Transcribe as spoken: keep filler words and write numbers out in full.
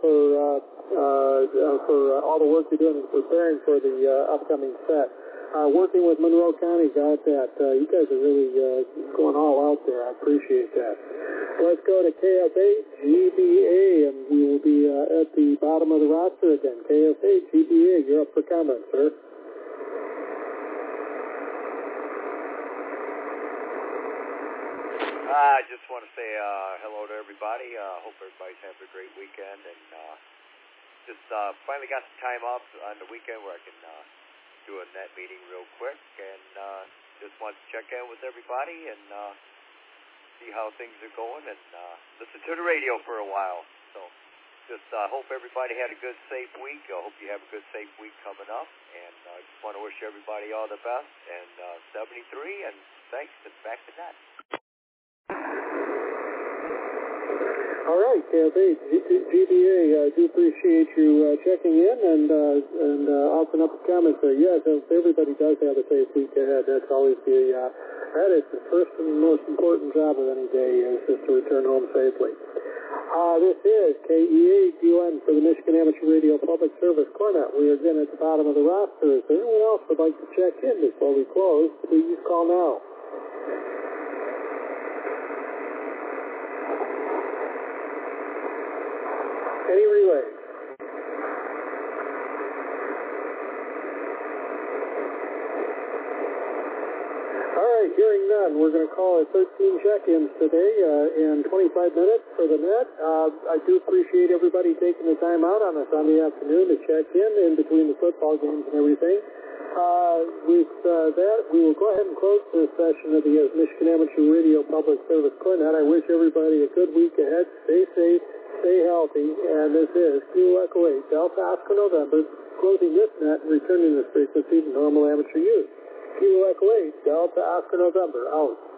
for uh, uh, for uh, all the work you're doing in preparing for the uh, upcoming set. Uh, working with Monroe County, got that. Uh, you guys are really uh, going all out there. I appreciate that. Let's go to K F eight G B A, and we will be uh, at the bottom of the roster again. K F eight G B A, you're up for comment, sir. I just want to say uh, hello to everybody. Uh, hope everybody's having a great weekend, and uh, just uh, finally got some time off on the weekend where I can uh, do a net meeting real quick, and uh, just want to check in with everybody and uh, see how things are going, and uh, listen to the radio for a while. So just uh, hope everybody had a good, safe week. I hope you have a good, safe week coming up, and I uh, just want to wish everybody all the best. And uh, seventy-three, and thanks, and back to that. All right, K F eight G B A, I do appreciate you uh, checking in and uh, and uh, offering up a comment there. Yes, if everybody does have a safe week ahead, that's always the uh, that is the first and most important job of any day, is just to return home safely. Uh, this is K E eight U N for the Michigan Amateur Radio Public Service Cornet. We are again at the bottom of the roster. If anyone else would like to check in before we close, please call now. Any relays? All right, hearing none, we're going to call it thirteen check-ins today uh, in twenty-five minutes for the net. Uh, I do appreciate everybody taking the time out on a Sunday afternoon to check in in between the football games and everything. Uh, with uh, that, we will go ahead and close this session of the uh, Michigan Amateur Radio Public Service Cornet. I wish everybody a good week ahead. Stay safe. Stay healthy, and this is Kilo Echo eight, Delta Oscar November, closing this net and returning this frequency to normal amateur use. Kilo Echo eight, Delta Oscar November, out.